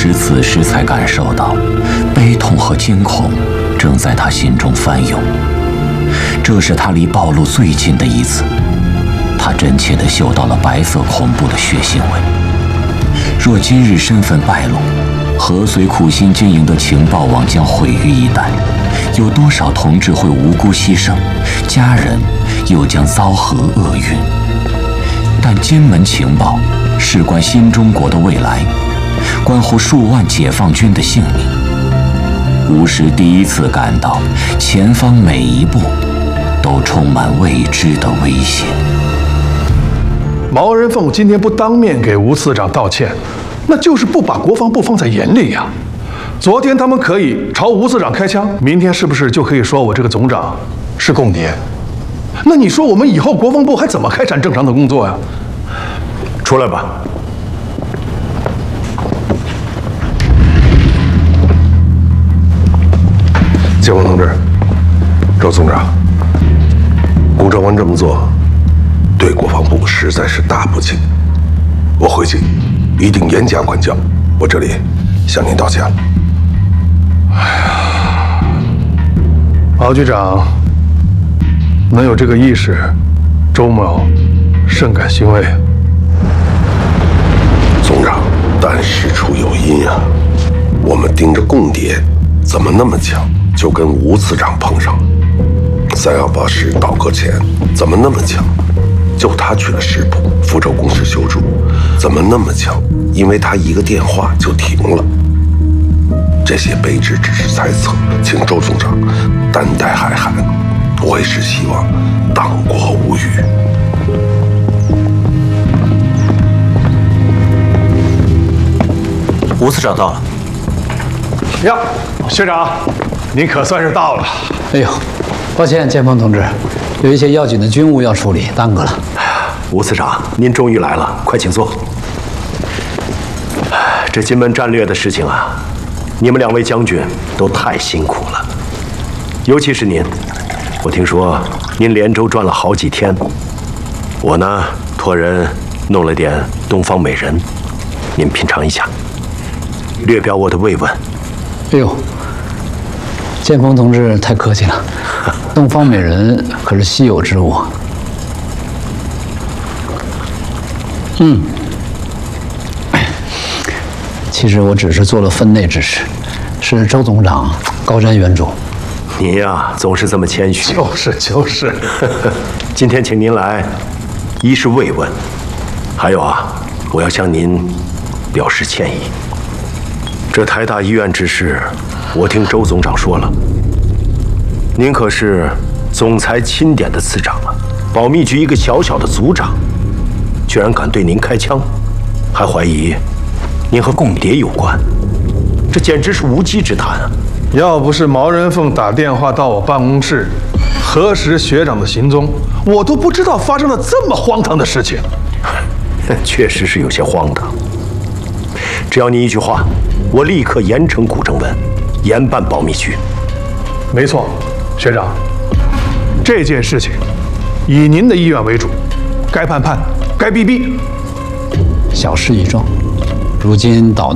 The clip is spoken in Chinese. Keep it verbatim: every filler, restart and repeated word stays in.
师此时才感受到，悲痛和惊恐正在他心中翻涌。这是他离暴露最近的一次，他真切地嗅到了白色恐怖的血腥味。若今日身份败露，何遂苦心经营的情报网将毁于一旦，有多少同志会无辜牺牲，家人又将遭何厄运？但金门情报事关新中国的未来，关乎数万解放军的性命。吴师第一次感到，前方每一步都充满未知的危险。 毛人凤今天不当面给吴次长道歉，那就是不把国防部放在眼里呀。昨天他们可以朝吴次长开枪，明天是不是就可以说我这个总长是共谍？那你说我们以后国防部还怎么开展正常的工作呀？ 出来吧。 建峰同志，周总长，顾长官这么做，对国防部实在是大不敬。我回去一定严加管教。我这里向您道歉了。 哎呀，敖局长能有这个意识，周某甚感欣慰。 总长，但事出有因啊，我们盯着共谍，怎么那么巧就跟吴次长碰上了？三幺八师倒戈前，怎么那么巧就他去了石浦福州公司修筑？怎么那么巧，因为他一个电话就停了？这些卑职只是猜测，请周总长担待海涵。我也是希望党国无虞。 吴次长到了。 呀，学长，您可算是到了。 哎呦，抱歉，建峰同志，有一些要紧的军务要处理，耽搁了。 吴次长，您终于来了，快请坐。这金门战略的事情啊，你们两位将军都太辛苦了，尤其是您，我听说您连轴转了好几天。我呢，托人弄了点东方美人，您品尝一下，略表我的慰问。 哎呦，建峰同志太客气了，东方美人可是稀有之物。嗯，其实我只是做了分内之事，是周总长高瞻远瞩。 您呀，总是这么谦虚。 就是就是。 今天请您来，一是慰问，还有啊，我要向您表示歉意。这台大医院之事，我听周总长说了，您可是总裁钦点的次长啊，保密局一个小小的组长，居然敢对您开枪，还怀疑您和共谍有关，这简直是无稽之谈啊！ 要不是毛人凤打电话到我办公室核实学长的行踪，我都不知道发生了这么荒唐的事情。 确实是有些荒唐。只要你一句话，我立刻严惩古正文，严办保密局。 没错，学长，这件事情以您的意愿为主，该判判，该毙毙。 小事一桩，如今岛